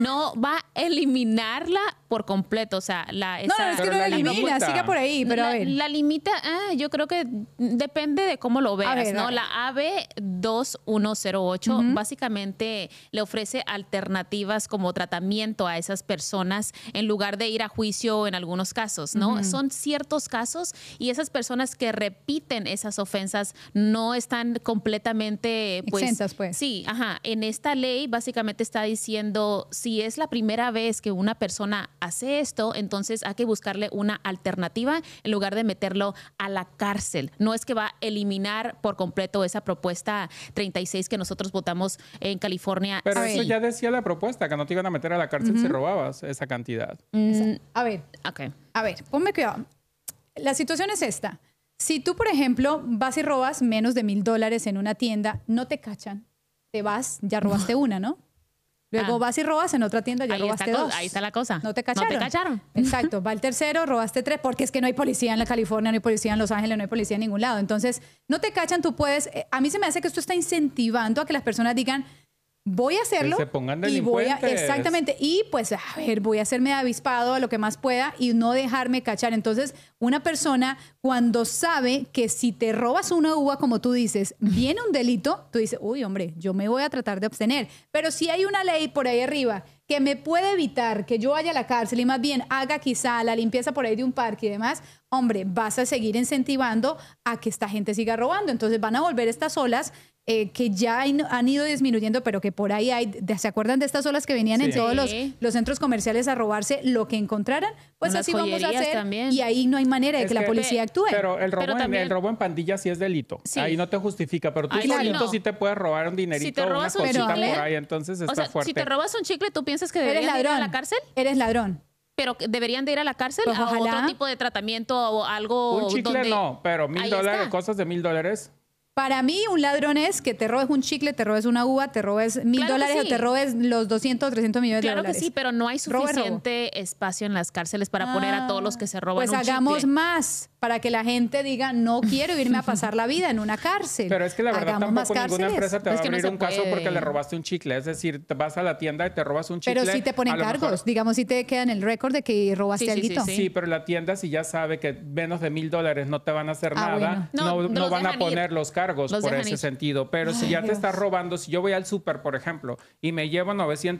no va a eliminarla por completo. O sea, no, es que no la elimina, siga por ahí, pero a ver. La limita, yo creo que depende de cómo lo veas, ver, ¿no? La AB 2108 básicamente le ofrece alternativas como tratamiento a esas personas en lugar de ir a juicio en algunos casos, ¿no? Son ciertos casos y esas personas que repiten esas ofensas no están completamente, pues... exentas, pues. Sí, en esta ley básicamente está diciendo, si es la primera vez que una persona hace esto, entonces hay que buscarle una alternativa en lugar de meterlo a la cárcel. No es que va a eliminar por completo esa propuesta 36 que nosotros votamos en California. Pero eso ya decía la propuesta, que no te iban a meter a la cárcel si robabas esa cantidad. A ver, ponme cuidado. La situación es esta. Si tú, por ejemplo, vas y robas menos de $1,000 en una tienda, no te cachan. Te vas, ya robaste una, ¿no? Luego vas y robas en otra tienda, ya robaste dos. Ahí está la cosa. No te cacharon. No te cacharon. Exacto. Va el tercero, robaste 3, porque es que no hay policía en la California, no hay policía en Los Ángeles, no hay policía en ningún lado. Entonces, no te cachan, tú puedes... A mí se me hace que esto está incentivando a que las personas digan, voy a hacerlo. Que se pongan y voy a, delincuentes. exactamente. Y pues, a ver, voy a hacerme avispado a lo que más pueda y no dejarme cachar. Entonces, una persona cuando sabe que si te robas una uva, como tú dices, viene un delito, tú dices, uy, hombre, yo me voy a tratar de abstener. Pero si hay una ley por ahí arriba que me puede evitar que yo vaya a la cárcel y más bien haga quizá la limpieza por ahí de un parque y demás, hombre, vas a seguir incentivando a que esta gente siga robando. Entonces van a volver estas olas que ya han ido disminuyendo, pero que por ahí hay, ¿se acuerdan de estas olas que venían en todos los centros comerciales a robarse lo que encontraran? Pues así vamos a hacer también. y ahí no hay manera de que la policía actúe. Pero el robo en pandilla sí es delito. Sí. Ahí no te justifica, pero tú solito sí te puedes robar un dinerito, si te robas una cosita chicle, por ahí, entonces está fuerte. Si te robas un chicle, ¿tú piensas que deberían ir a la cárcel? Eres ladrón. Pero deberían de ir a la cárcel pues a ojalá. otro tipo de tratamiento o algo. Un chicle donde... no, pero $1,000, cosas de $1,000. Para mí, un ladrón es que te robes un chicle, te robes una uva, te robes $1,000 o te robes los 200 o 300 millones de dólares. Claro que sí, pero no hay suficiente espacio en las cárceles para poner a todos los que se roban un chicle. Pues hagamos chicle. más para que la gente diga, no quiero irme a pasar la vida en una cárcel. Pero es que la verdad tampoco ninguna empresa te va a abrir un caso puede. porque le robaste un chicle. Es decir, te vas a la tienda y te robas un chicle. Pero sí te ponen cargos. Digamos, si te quedan el récord de que robaste algo. Sí, pero la tienda si ya sabe que menos de $1,000 no te van a hacer nada, bueno. no van a poner los cargos por ese sentido. Pero si ya te estás robando, si yo voy al súper, por ejemplo, y me llevo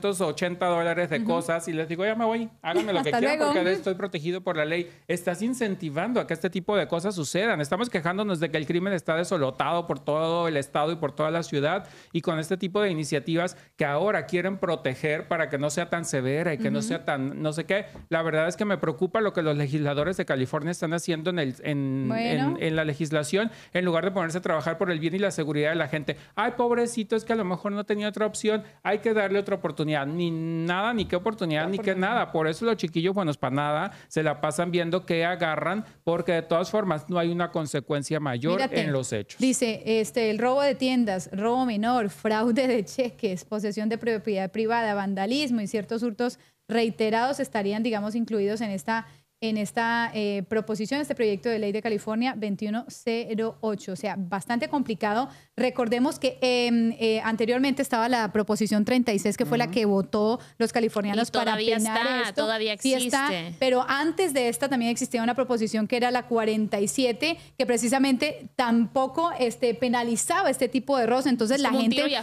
$980 de cosas y les digo, ya me voy, háganme lo que quieran porque estoy protegido por la ley. Estás incentivando a que este tipo de cosas sucedan. Estamos quejándonos de que el crimen está desolotado por todo el estado y por toda la ciudad y con este tipo de iniciativas que ahora quieren proteger para que no sea tan severa y que no sea tan no sé qué. La verdad es que me preocupa lo que los legisladores de California están haciendo en la legislación en lugar de ponerse a trabajar por el bien y la seguridad de la gente. Ay, pobrecito, es que a lo mejor no tenía otra opción. Hay que darle otra oportunidad. Ni nada, ni qué oportunidad, ni qué nada. Por eso los chiquillos buenos para nada se la pasan viendo qué agarran porque de todas formas no hay una consecuencia mayor en los hechos. Dice, el robo de tiendas, robo menor, fraude de cheques, posesión de propiedad privada, vandalismo y ciertos hurtos reiterados estarían, digamos, incluidos en esta proposición, este proyecto de ley de California 2108. O sea, bastante complicado. Recordemos que anteriormente estaba la proposición 36, que fue la que votó los californianos para penar esto. Todavía existe. Sí está, pero antes de esta también existía una proposición que era la 47, que precisamente tampoco penalizaba este tipo de errores. Entonces la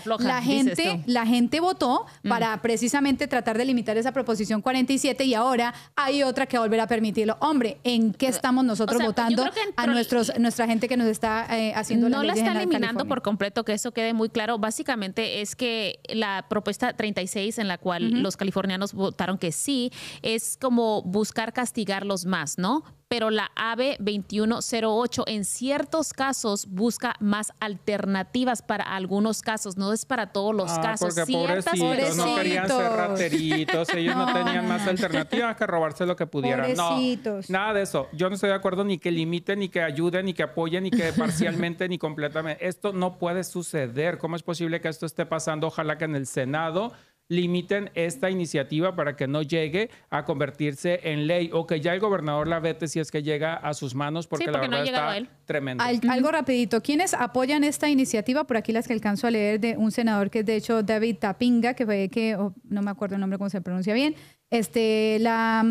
gente votó para precisamente tratar de limitar esa proposición 47 y ahora hay otra que va a volver a permitirlo. Hombre, ¿en qué estamos nosotros votando a nuestra gente que nos está haciendo no la está eliminando California? por completo, que eso quede muy claro. Básicamente es que la propuesta 36 en la cual los californianos votaron que sí, es como buscar castigarlos más, ¿no? Pero la AB 2108 en ciertos casos busca más alternativas para algunos casos, no es para todos los casos. Porque pobrecitos, no querían ser rateritos, ellos no tenían más alternativas que robarse lo que pudieran. Pobrecitos. No, nada de eso. Yo no estoy de acuerdo ni que limiten, ni que ayuden, ni que apoyen, ni que parcialmente, ni completamente. Esto no puede suceder. ¿Cómo es posible que esto esté pasando? Ojalá que en el Senado limiten esta iniciativa para que no llegue a convertirse en ley o que ya el gobernador la vete si es que llega a sus manos, porque la verdad está tremendo. Algo rapidito. ¿Quiénes apoyan esta iniciativa? Por aquí las que alcanzo a leer de un senador que es de hecho David Tapinga, que fue no me acuerdo el nombre cómo se pronuncia bien. La